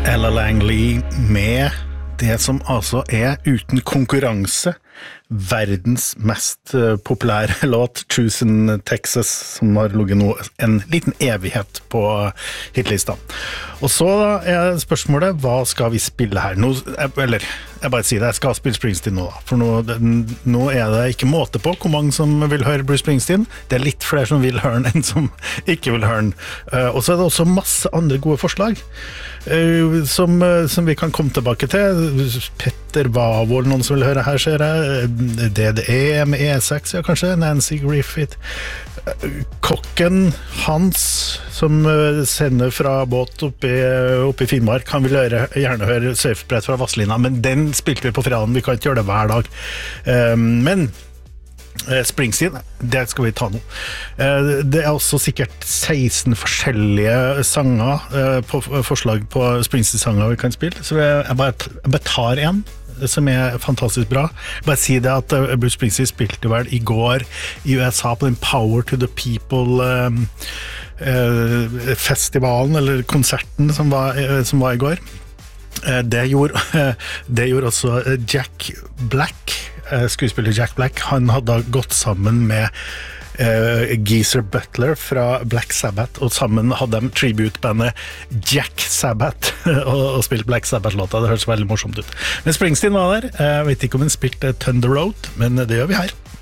Ella Langley med det som altså uten konkurranse verdens mest populære låt Truth in Texas som har ligget nå en liten evighet på hitlista. Og så spørsmålet, hva skal vi spille her? Nå, eller, jeg bare sier det, jeg skal spille Springsteen nå da, for nå det ikke måte på hvor mange som vil høre Bruce Springsteen. Det litt flere som vil høre den enn som ikke vil høre den. Og så det også masse andre gode forslag som vi kan komme tilbake til. Petter Wavold, noen som vil høre her, ser jeg. DDE med E6, ja kanskje, Nancy Griffith. Kokken Hans, som sender fra båt oppe i Finnmark, han vil gjerne høre surfbrett fra Vasselina, men den spilte vi på fredagen, vi kan ikke gjøre det hver dag. Men Springsteen, det skal vi ta nå. Det også sikkert 16 forskjellige sanger, forslag på Springsteen-sanger vi kan spille, så jeg bare tar en som fantastisk bra. Bare si det at Bruce Springsteen spilte vel i går i USA på den Power to the People festivalen, eller konserten som var i går. Det gjorde også Jack Black, skuespiller Jack Black. Han hadde gått sammen med Geezer Butler fra Black Sabbath, og sammen hadde de tribute-bandet Jack Sabbath og spilte Black Sabbath-låta. Det høres veldig morsomt ut. Men Springsteen var der. Jeg vet ikke om han spilte Thunder Road, men det gjør vi her.